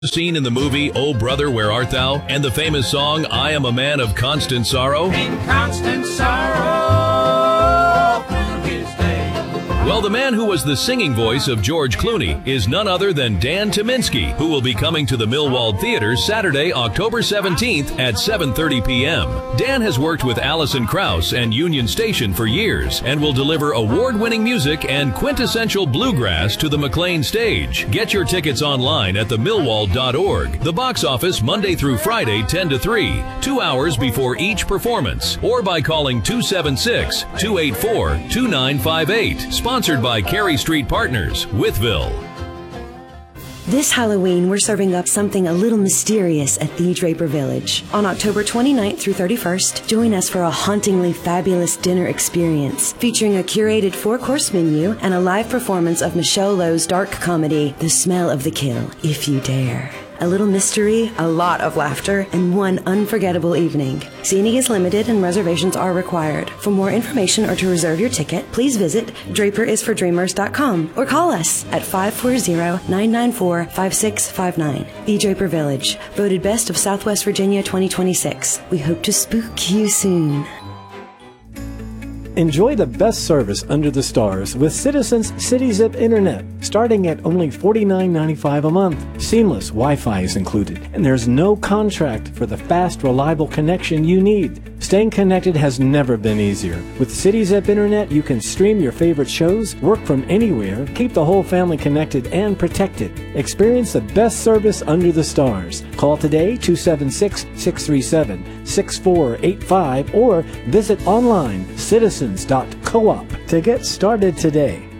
Seen in the movie Oh Brother, Where Art Thou? And the famous song I Am a Man of Constant Sorrow? In constant sorrow through his day. Well, the man who was the singing voice of George Clooney is none other than Dan Tyminski, who will be coming to the Millwall Theater Saturday, October 17th at 7:30 p.m. Dan has worked with Alison Krauss and Union Station for years and will deliver award-winning music and quintessential bluegrass to the McLean stage. Get your tickets online at themillwall.org. The box office Monday through Friday 10 to 3, 2 hours before each performance, or by calling 276-284-2958. Sponsored by Cary Street Partners, Wytheville. This Halloween, we're serving up something a little mysterious at the Draper Village. On October 29th through 31st, join us for a hauntingly fabulous dinner experience featuring a curated 4-course menu and a live performance of Michelle Lowe's dark comedy, The Smell of the Kill, If You Dare. A little mystery, a lot of laughter, and one unforgettable evening. Seating is limited and reservations are required. For more information or to reserve your ticket, please visit draperisfordreamers.com or call us at 540-994-5659. The Draper Village, voted Best of Southwest Virginia 2026. We hope to spook you soon. Enjoy the best service under the stars with Citizens CityZip Internet, starting at only $49.95 a month. Seamless Wi-Fi is included, and there's no contract for the fast, reliable connection you need. Staying connected has never been easier. With CityZip Internet, you can stream your favorite shows, work from anywhere, keep the whole family connected and protected. Experience the best service under the stars. Call today 276-637-6485 or visit online citizens.coop to get started today.